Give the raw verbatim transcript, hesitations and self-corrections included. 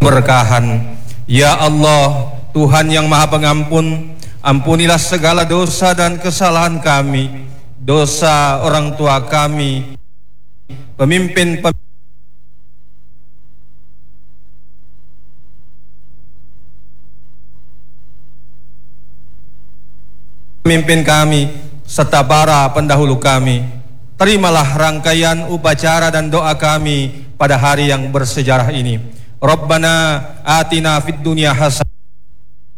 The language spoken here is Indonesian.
berkahan. Ya Allah, Tuhan yang Maha Pengampun, ampunilah segala dosa dan kesalahan kami, dosa orang tua kami, pemimpin pemimpin kami, serta para pendahulu kami. Terimalah rangkaian upacara dan doa kami pada hari yang bersejarah ini. Rabbana atina fid dunya hasanah